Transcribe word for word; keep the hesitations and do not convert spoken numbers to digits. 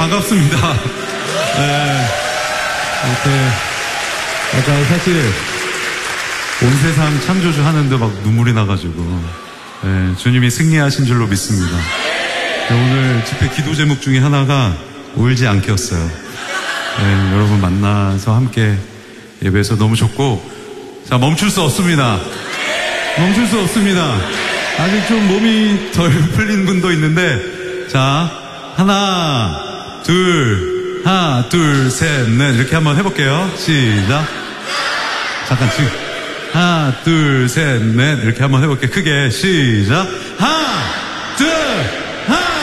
반갑습니다. 네, 이렇게, 아까 사실, 온 세상 창조주 하는데 막 눈물이 나가지고, 네, 주님이 승리하신 줄로 믿습니다. 오늘 집회 기도 제목 중에 하나가 울지 않겠어요. 네, 여러분 만나서 함께 예배해서 너무 좋고, 자, 멈출 수 없습니다. 멈출 수 없습니다. 아직 좀 몸이 덜 풀린 분도 있는데, 자, 하나, 둘, 하나, 둘, 셋, 넷, 이렇게 한번 해볼게요. 시작. 잠깐, 지금. 하나, 둘, 셋, 넷, 이렇게 한번 해볼게요. 크게, 시작. 하나, 둘,